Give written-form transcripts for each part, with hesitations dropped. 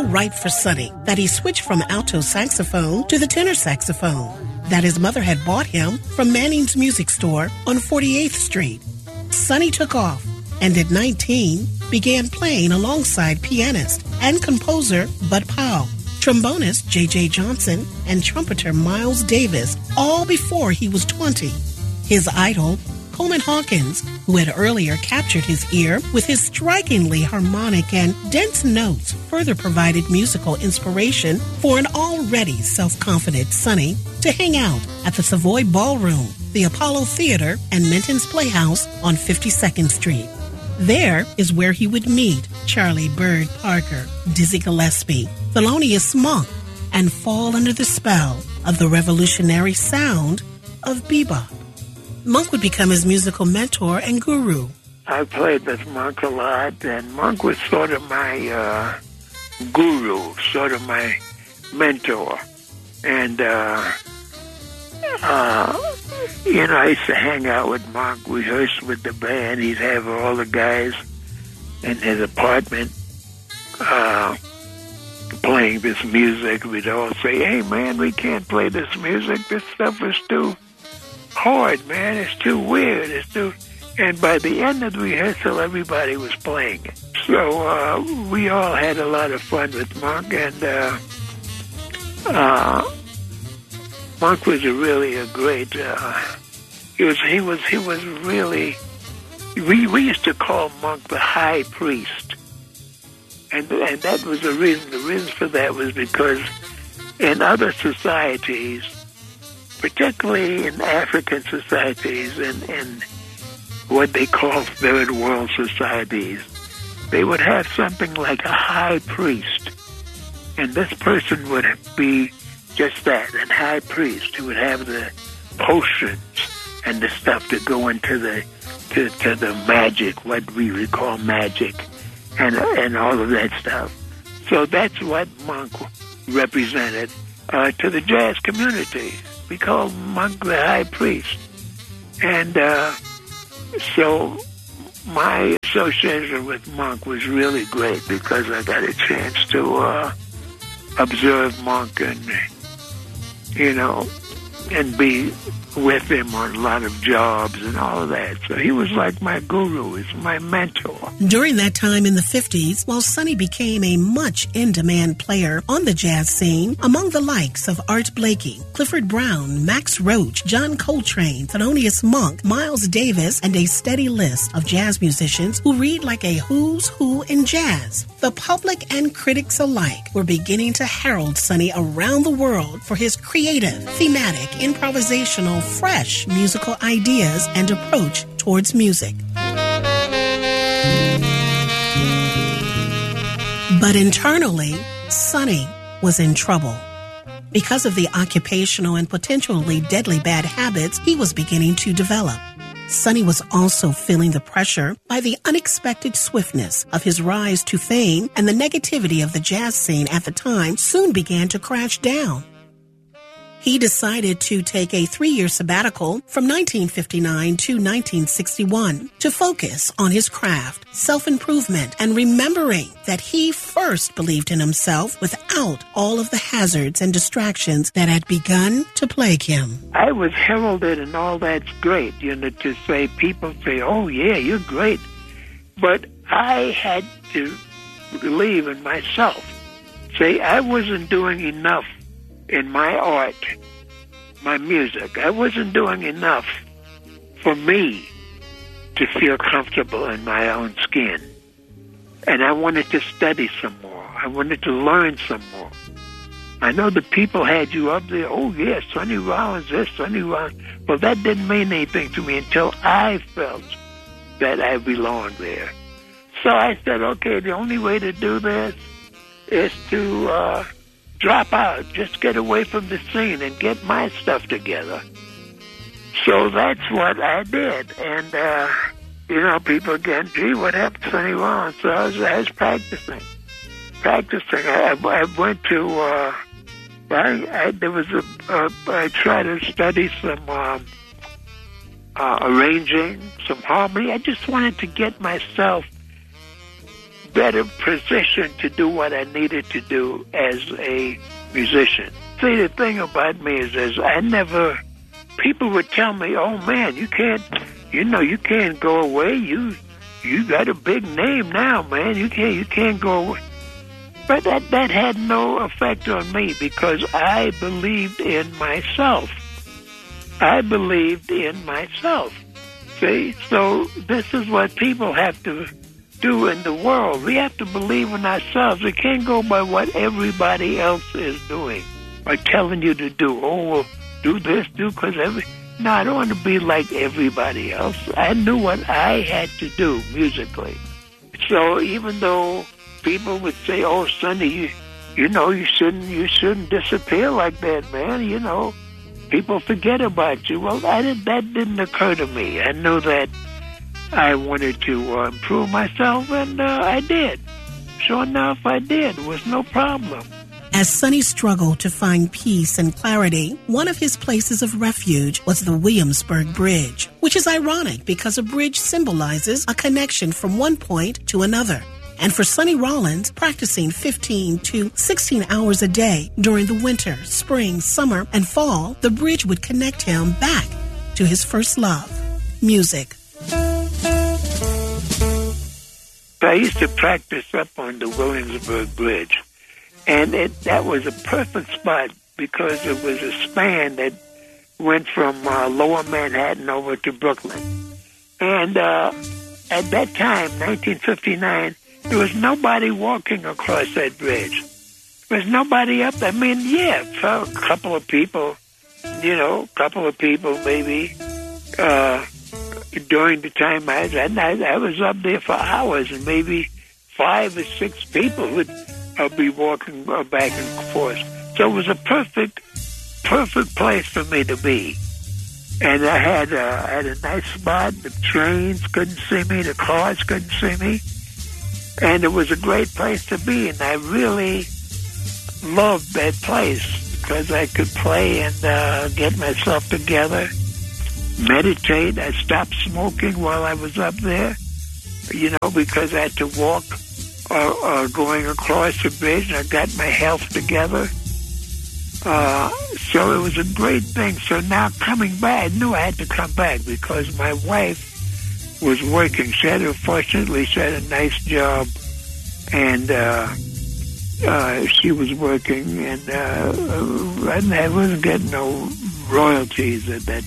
so right for Sonny that he switched from alto saxophone to the tenor saxophone that his mother had bought him from Manning's Music Store on 48th Street. Sonny took off and at 19 began playing alongside pianist and composer Bud Powell, trombonist J.J. Johnson, and trumpeter Miles Davis, all before he was 20. His idol, Coleman Hawkins, who had earlier captured his ear with his strikingly harmonic and dense notes, further provided musical inspiration for an already self-confident Sonny to hang out at the Savoy Ballroom, the Apollo Theater, and Minton's Playhouse on 52nd Street. There is where he would meet Charlie Bird Parker, Dizzy Gillespie, Thelonious Monk, and fall under the spell of the revolutionary sound of bebop. Monk would become his musical mentor and guru. I played with Monk a lot, and Monk was sort of my guru, sort of my mentor. And, I used to hang out with Monk, rehearse with the band. He'd have all the guys in his apartment playing this music. We'd all say, hey, man, we can't play this music. This stuff is too hard, man. It's too weird. And by the end of the rehearsal, everybody was playing it. So we all had a lot of fun with Monk, and Monk was really a great. He was really. We used to call Monk the High Priest, and that was the reason. The reason for that was because in other societies, particularly in African societies and in what they call third world societies, they would have something like a high priest. And this person would be just that, a high priest who would have the potions and the stuff to go into the to the magic, what we would call magic, and all of that stuff. So that's what Monk represented to the jazz community. We call Monk the High Priest. And so my association with Monk was really great because I got a chance to observe Monk and, and be with him on a lot of jobs and all of that. So he was like my guru, he's my mentor. During that time in the 50s, while Sonny became a much in-demand player on the jazz scene, among the likes of Art Blakey, Clifford Brown, Max Roach, John Coltrane, Thelonious Monk, Miles Davis, and a steady list of jazz musicians who read like a who's who in jazz, the public and critics alike were beginning to herald Sonny around the world for his creative, thematic, improvisational, fresh musical ideas and approach towards music. But internally, Sonny was in trouble. Because of the occupational and potentially deadly bad habits he was beginning to develop. Sonny was also feeling the pressure by the unexpected swiftness of his rise to fame, and the negativity of the jazz scene at the time soon began to crash down. He decided to take a 3-year sabbatical from 1959 to 1961 to focus on his craft, self-improvement, and remembering that he first believed in himself without all of the hazards and distractions that had begun to plague him. I was heralded and all that's great, to say, people say, oh yeah, you're great. But I had to believe in myself. Say, I wasn't doing enough in my art, my music. I wasn't doing enough for me to feel comfortable in my own skin. And I wanted to study some more. I wanted to learn some more. I know the people had you up there, oh yes, Sonny Rollins this, Sonny Rollins. Well, that didn't mean anything to me until I felt that I belonged there. So I said, okay, the only way to do this is to drop out, just get away from the scene and get my stuff together. So that's what I did. And, people again, gee, what happened to Sonny Rollins? So I was practicing. I went to, I tried to study some arranging, some harmony. I just wanted to get myself better positioned to do what I needed to do as a musician. See, the thing about me is people would tell me, oh man, you can't go away. You got a big name now, man. You can't go away. But that had no effect on me because I believed in myself. See? So this is what people have to do in the world. We have to believe in ourselves. We can't go by what everybody else is doing or telling you to do. Oh, well, do this, because No, I don't want to be like everybody else. I knew what I had to do musically. So even though people would say, "Oh, Sonny, you shouldn't disappear like that, man. People forget about you." Well, that didn't occur to me. I knew that I wanted to improve myself, and I did. Sure enough, I did. It was no problem. As Sonny struggled to find peace and clarity, one of his places of refuge was the Williamsburg Bridge, which is ironic because a bridge symbolizes a connection from one point to another. And for Sonny Rollins, practicing 15 to 16 hours a day during the winter, spring, summer, and fall, the bridge would connect him back to his first love, music. I used to practice up on the Williamsburg Bridge. And that was a perfect spot because it was a span that went from lower Manhattan over to Brooklyn. And at that time, 1959, there was nobody walking across that bridge. There was nobody up there. I mean, yeah, a couple of people maybe during the time I was up there for hours, and maybe 5 or 6 people would be walking back and forth. So it was a perfect place for me to be. And I had a nice spot. The trains couldn't see me. The cars couldn't see me. And it was a great place to be. And I really loved that place because I could play and get myself together, meditate. I stopped smoking while I was up there, because I had to walk or going across the bridge, and I got my health together. So it was a great thing. So now coming back, I knew I had to come back because my wife was working. Fortunately, she had a nice job, and she was working, and I wasn't getting no royalties at that.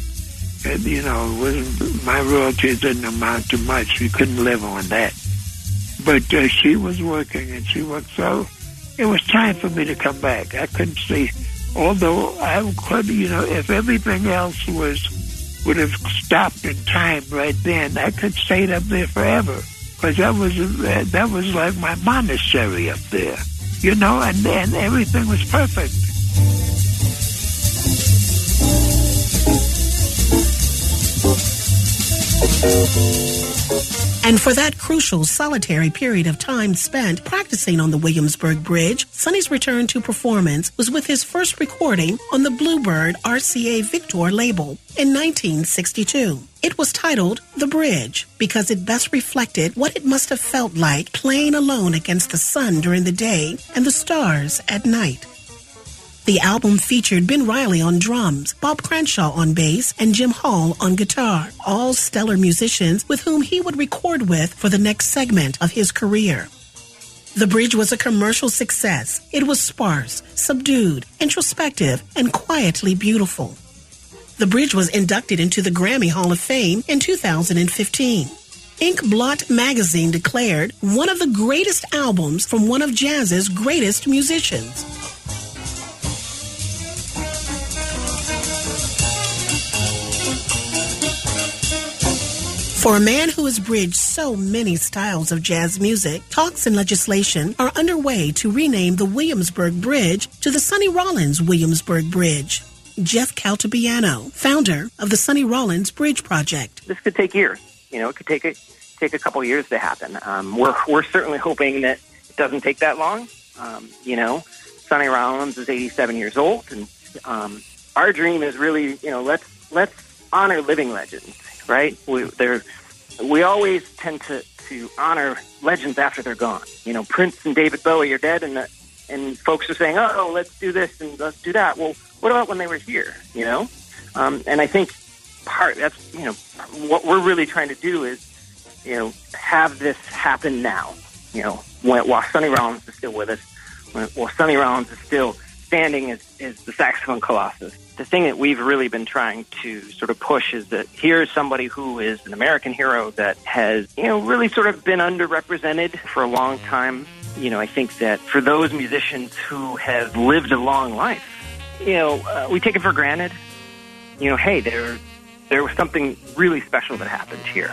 My royalties didn't amount to much. We couldn't live on that. But she was working, and she worked, so it was time for me to come back. I couldn't see, although I could, if everything else would have stopped in time right then, I could stay up there forever, because that was like my monastery up there, and everything was perfect. And for that crucial, solitary period of time spent practicing on the Williamsburg Bridge, Sonny's return to performance was with his first recording on the Bluebird RCA Victor label in 1962. It was titled The Bridge because it best reflected what it must have felt like playing alone against the sun during the day and the stars at night. The album featured Ben Riley on drums, Bob Cranshaw on bass, and Jim Hall on guitar, all stellar musicians with whom he would record with for the next segment of his career. The Bridge was a commercial success. It was sparse, subdued, introspective, and quietly beautiful. The Bridge was inducted into the Grammy Hall of Fame in 2015. Ink Blot magazine declared one of the greatest albums from one of jazz's greatest musicians. For a man who has bridged so many styles of jazz music, talks and legislation are underway to rename the Williamsburg Bridge to the Sonny Rollins Williamsburg Bridge. Jeff Caltabiano, founder of the Sonny Rollins Bridge Project. This could take years. It could take a couple years to happen. We're certainly hoping that it doesn't take that long. Sonny Rollins is 87 years old, and our dream is really, let's honor living legends. Right? we always tend to honor legends after they're gone. Prince and David Bowie are dead, and folks are saying, oh, let's do this and let's do that. Well, what about when they were here, And I think that's what we're really trying to do is, have this happen now, while Sonny Rollins is still with us, while Sonny Rollins is still standing as the saxophone colossus. The thing that we've really been trying to sort of push is that here's somebody who is an American hero that has, really sort of been underrepresented for a long time. I think that for those musicians who have lived a long life, we take it for granted. Hey, there was something really special that happened here.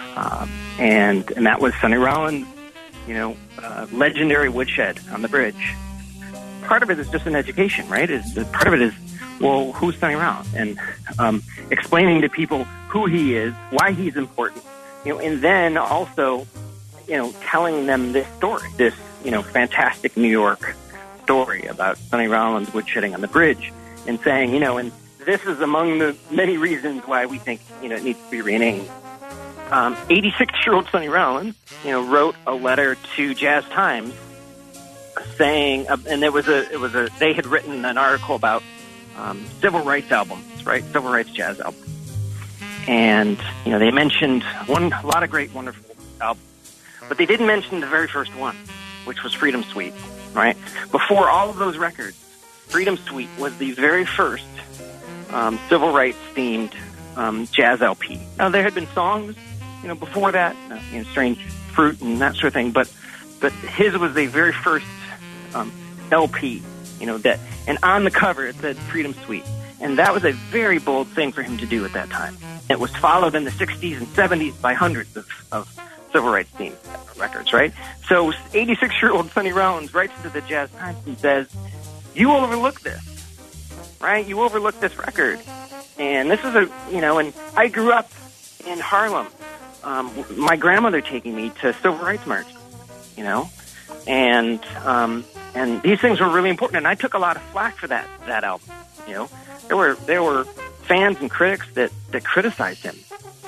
And that was Sonny Rollins, legendary woodshed on the bridge. Part of it is just an education, right? Part of it is, well, who's Sonny Rollins? And explaining to people who he is, why he's important, and then also, telling them this story, this, fantastic New York story about Sonny Rollins woodshedding on the bridge, and saying, and this is among the many reasons why we think, it needs to be renamed. 86-year-old Sonny Rollins, wrote a letter to Jazz Times saying, and they had written an article about civil rights albums, right? Civil rights jazz albums. And, they mentioned a lot of great, wonderful albums, but they didn't mention the very first one, which was Freedom Suite, right? Before all of those records, Freedom Suite was the very first civil rights themed jazz LP. Now, there had been songs, before that, Strange Fruit and that sort of thing, but his was the very first LP, that, and on the cover it said Freedom Suite. And that was a very bold thing for him to do at that time. It was followed in the 60s and 70s by hundreds of civil rights themed records, right? So 86-year-old Sonny Rollins writes to the Jazz Times and says, you overlook this, right? You overlook this record. And this is and I grew up in Harlem. My grandmother taking me to civil rights marches, and these things were really important. And I took a lot of flack for that album. There were fans and critics that criticized him,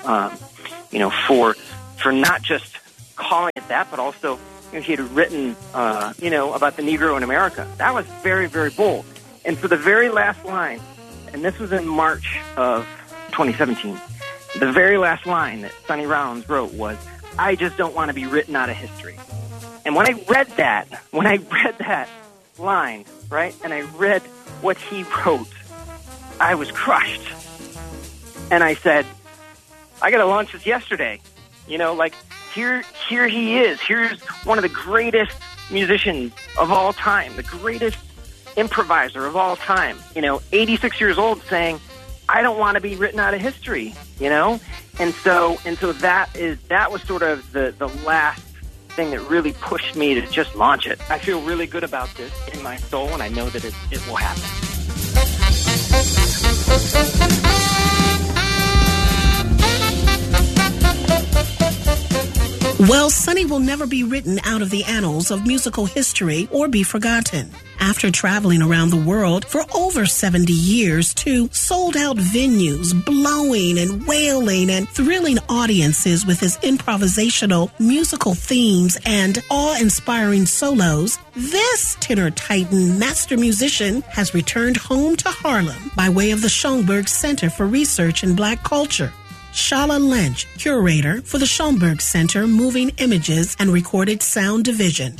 for not just calling it that, but also he had written, about the Negro in America. That was very, very bold. And for the very last line, and this was in March of 2017, the very last line that Sonny Rollins wrote was, I just don't want to be written out of history. And when I read that line, right, and I read what he wrote, I was crushed. And I said, I got to launch this yesterday. Here he is. Here's one of the greatest musicians of all time, the greatest improviser of all time, 86 years old, saying, I don't want to be written out of history, And so that was sort of the last thing that really pushed me to just launch it. I feel really good about this in my soul, and I know that it will happen. Well, Sonny will never be written out of the annals of musical history or be forgotten. After traveling around the world for over 70 years to sold-out venues, blowing and wailing and thrilling audiences with his improvisational musical themes and awe-inspiring solos, this tenor titan master musician has returned home to Harlem by way of the Schomburg Center for Research in Black Culture. Shala Lynch, curator for the Schomburg Center Moving Images and Recorded Sound Division.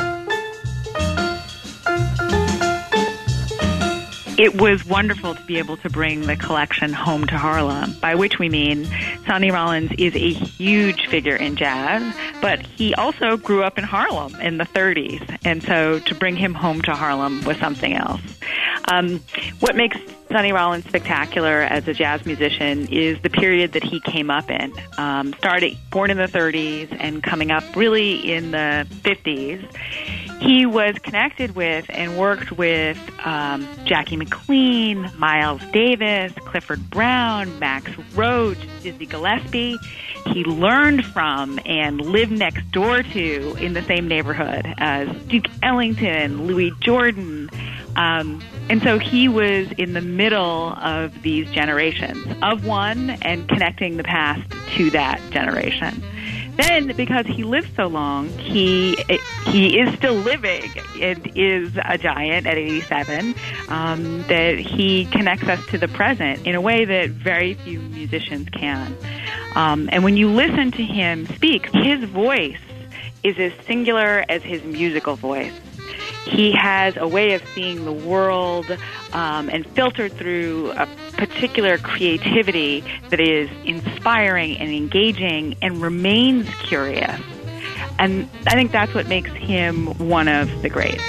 It was wonderful to be able to bring the collection home to Harlem, by which we mean Sonny Rollins is a huge figure in jazz, but he also grew up in Harlem in the 30s, and so to bring him home to Harlem was something else. What makes Sonny Rollins spectacular as a jazz musician is the period that he came up in. Born in the 30s and coming up really in the 50s. He was connected with and worked with Jackie McLean, Miles Davis, Clifford Brown, Max Roach, Dizzy Gillespie. He learned from and lived next door to in the same neighborhood as Duke Ellington, Louis Jordan. And so he was in the middle of these generations of one and connecting the past to that generation. Then, because he lived so long, he is still living and is a giant at 87, that he connects us to the present in a way that very few musicians can. And when you listen to him speak, his voice is as singular as his musical voice. He has a way of seeing the world and filtered through a particular creativity that is inspiring and engaging and remains curious. And I think that's what makes him one of the greats.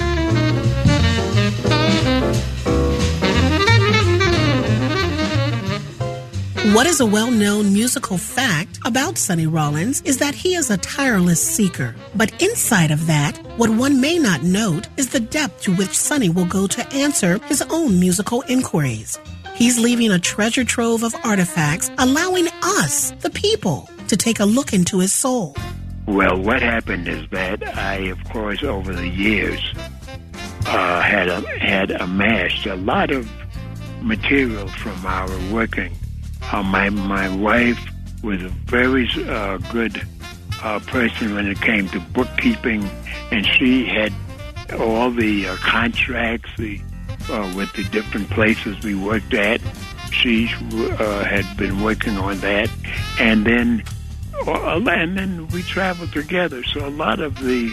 What is a well-known musical fact about Sonny Rollins is that he is a tireless seeker. But inside of that, what one may not note is the depth to which Sonny will go to answer his own musical inquiries. He's leaving a treasure trove of artifacts, allowing us, the people, to take a look into his soul. Well, what happened is that I, of course, over the years, had amassed a lot of material from our working. My wife was a very good person when it came to bookkeeping, and she had all the contracts with the different places we worked at. She had been working on that, and then we traveled together. So a lot of the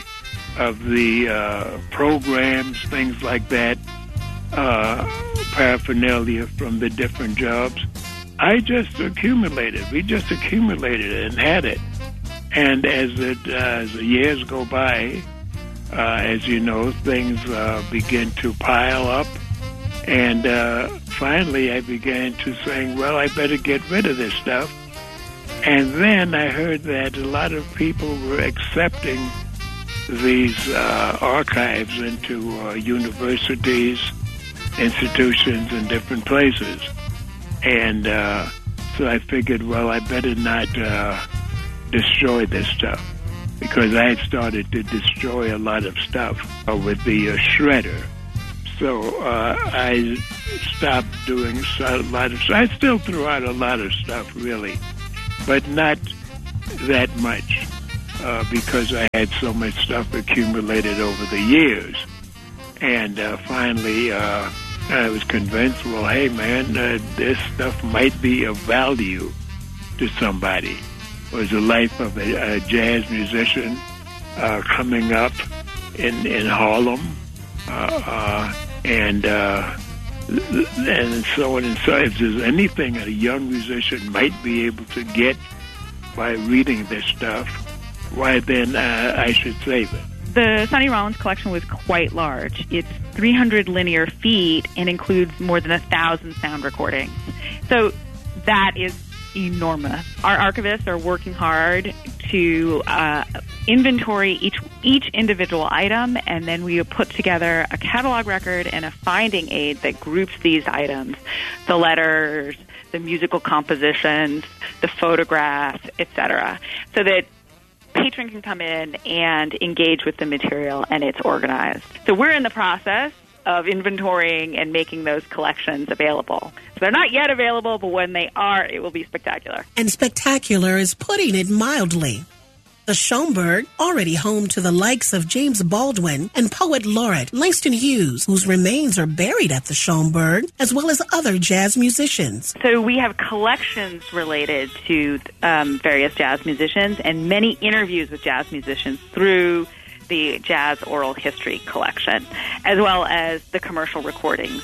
programs, things like that, paraphernalia from the different jobs, I just accumulated. We just accumulated it and had it. And as the years go by, as you know, things begin to pile up. And finally I began to say, well, I better get rid of this stuff. And then I heard that a lot of people were accepting these archives into universities, institutions, and different places. And so I figured, well, I better not destroy this stuff, because I had started to destroy a lot of stuff with the shredder. So I stopped doing a lot of stuff. I still threw out a lot of stuff, really, but not that much, because I had so much stuff accumulated over the years. And finally, I was convinced, well, hey, man, this stuff might be of value to somebody. It was the life of a jazz musician coming up in Harlem, and so on and so. If there's anything a young musician might be able to get by reading this stuff, why then I should save it. The Sonny Rollins collection was quite large. It's 300 linear feet and includes more than 1,000 sound recordings. So that is enormous. Our archivists are working hard to inventory each individual item, and then we put together a catalog record and a finding aid that groups these items, the letters, the musical compositions, the photographs, etc., so that patron can come in and engage with the material, and it's organized. So we're in the process of inventorying and making those collections available. So they're not yet available, but when they are, it will be spectacular. And spectacular is putting it mildly. The Schomburg, already home to the likes of James Baldwin and poet laureate Langston Hughes, whose remains are buried at the Schomburg, as well as other jazz musicians. So we have collections related to various jazz musicians and many interviews with jazz musicians through the Jazz Oral History collection, as well as the commercial recordings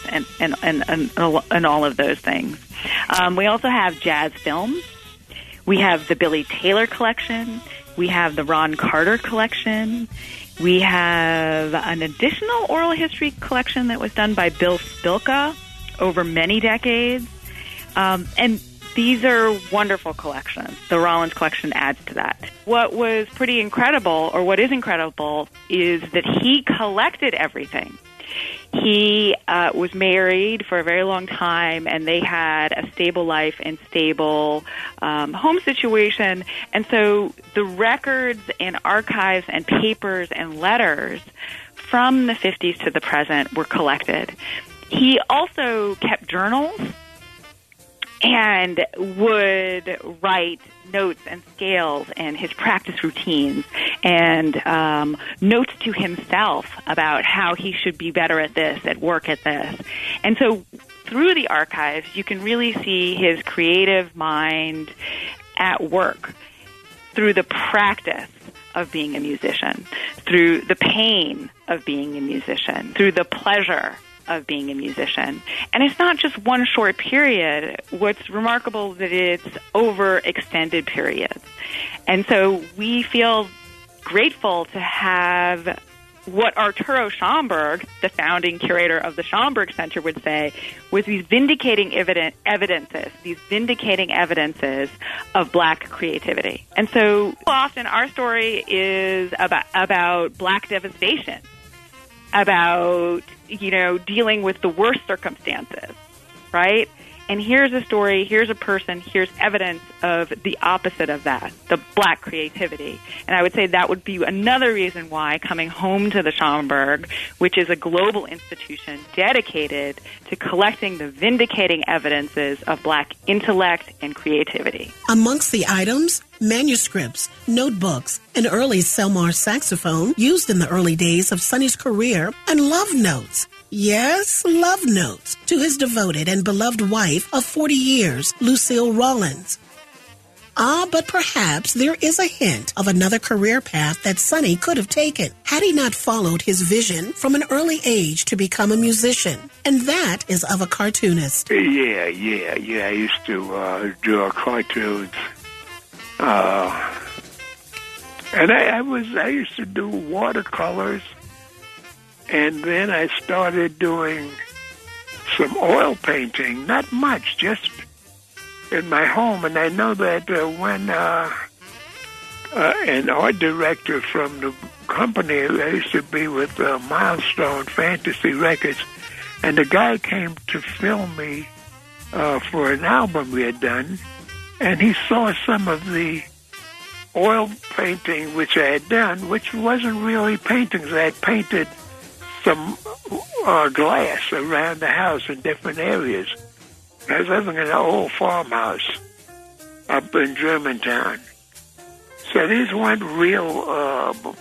and all of those things. We also have jazz films. We have the Billy Taylor collection. We have the Ron Carter collection. We have an additional oral history collection that was done by Bill Spilka over many decades. And these are wonderful collections. The Rollins collection adds to that. What was pretty incredible, or what is incredible, is that he collected everything. He was married for a very long time, and they had a stable life and stable home situation. And so the records and archives and papers and letters from the 50s to the present were collected. He also kept journals, and would write notes and scales and his practice routines and notes to himself about how he should be better at this, at work at this. And so through the archives, you can really see his creative mind at work through the practice of being a musician, through the pain of being a musician, through the pleasure of being a musician. And it's not just one short period. What's remarkable is that it's over extended periods. And so we feel grateful to have what Arturo Schomburg, the founding curator of the Schomburg Center, would say was these vindicating evidences of black creativity. And so often our story is about black devastation, about, dealing with the worst circumstances, right? And here's a story, here's a person, here's evidence of the opposite of that, the black creativity. And I would say that would be another reason why coming home to the Schomburg, which is a global institution dedicated to collecting the vindicating evidences of black intellect and creativity. Amongst the items, manuscripts, notebooks, an early Selmar saxophone used in the early days of Sonny's career, and love notes. Yes, love notes to his devoted and beloved wife of 40 years, Lucille Rawlins. But perhaps there is a hint of another career path that Sonny could have taken had he not followed his vision from an early age to become a musician, and that is of a cartoonist. Yeah. I used to draw cartoons. And I used to do watercolors, and then I started doing some oil painting, not much, just in my home. And I know that when an art director from the company, I used to be with Milestone Fantasy Records, and the guy came to film me for an album we had done, and he saw some of the oil painting which I had done, which wasn't really paintings. I had painted some glass around the house in different areas. I was living in an old farmhouse up in Germantown. So these weren't real